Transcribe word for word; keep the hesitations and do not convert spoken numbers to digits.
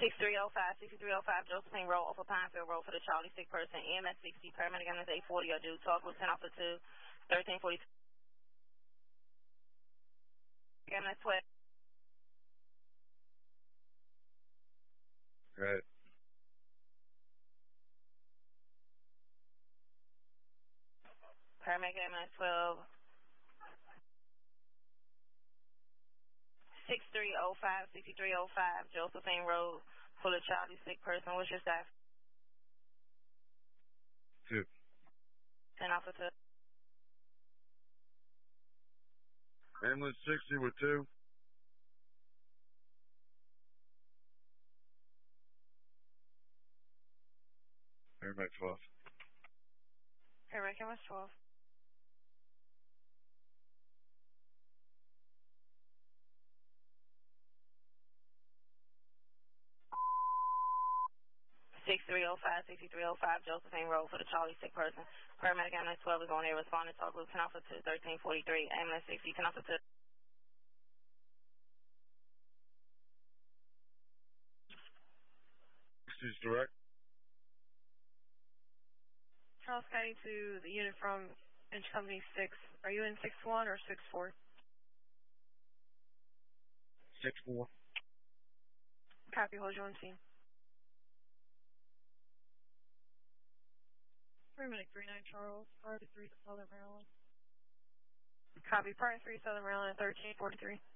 six three oh five, sixty-three oh five Josephine Road, off of Pinefield Road for the Charlie sick person. E M S sixty, paramedic M S eight forty, or due. Talk Lieutenant Officer two, thirteen forty-two. M S twelve. Right. Paramedic M S twelve. six three oh five, sixty-three oh five Josephine Road for the Charlie sick person. What's your staff? Two. ten Officer. Ambulance sixty with two. Paramedic twelve. Paramedic M S twelve. six three oh five, sixty-three oh five Josephine Road for the Charlie sick person. Paramedic ambulance twelve is on there responding. Talk Lieutenant Officer two, thirteen forty-three. Ambulance sixty, ten Officer two. sixty's direct. Charles County to the unit from Inch Company six. Are you in six one or six four? six four. Copy, hold you on scene. Paramedic three nine Charles, prior to three Southern Maryland. Copy, prior three Southern Maryland, thirteen forty-three.